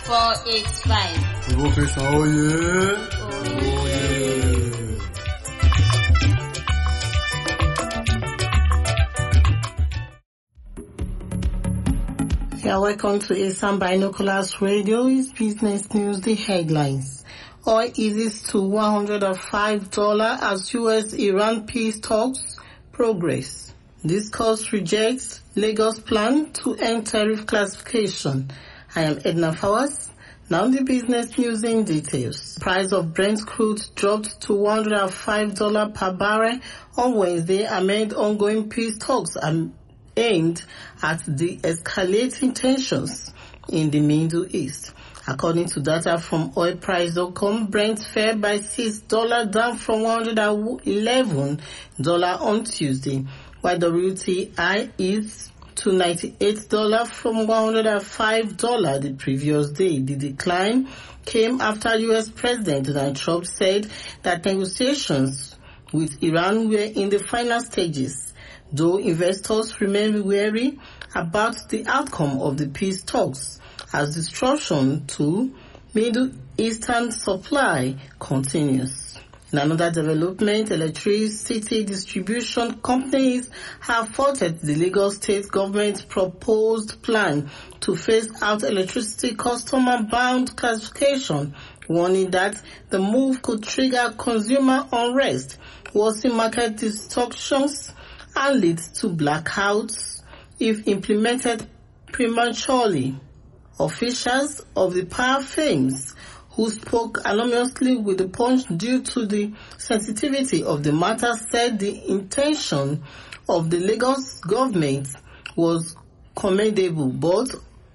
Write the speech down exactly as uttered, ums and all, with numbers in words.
four eight five. Professor Oye. Oye. Yeah, welcome to Asam Binoculars Radio. It's business news, the headlines. Oil eases to one hundred five dollars as U S-Iran peace talks progress. Discuss rejects Lagos plan to end tariff classification. I am Edna Fawaz. Now the business news in details. Price of Brent crude dropped to one hundred five dollars per barrel on Wednesday amid ongoing peace talks and aimed at de-escalating tensions in the Middle East. According to data from oil price dot com, Brent fell by six dollars down from one hundred eleven dollars on Tuesday, while W T I is to ninety-eight dollars from one hundred five dollars the previous day. The decline came after U S President Donald Trump said that negotiations with Iran were in the final stages, though investors remain wary about the outcome of the peace talks as disruption to Middle Eastern supply continues. In another development, electricity distribution companies have faulted the Lagos State government's proposed plan to phase out electricity customer-bound classification, warning that the move could trigger consumer unrest, worsen market distortions, and lead to blackouts if implemented prematurely. Officials of the power firms who spoke anonymously with the Punch due to the sensitivity of the matter said the intention of the Lagos government was commendable but